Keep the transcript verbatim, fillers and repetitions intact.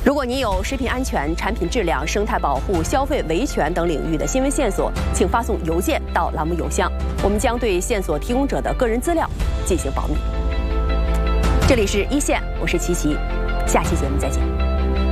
如果您有食品安全、产品质量、生态保护、消费维权等领域的新闻线索，请发送邮件到栏目邮箱，我们将对线索提供者的个人资料进行保密。这里是一线，我是琪琪，下期节目再见。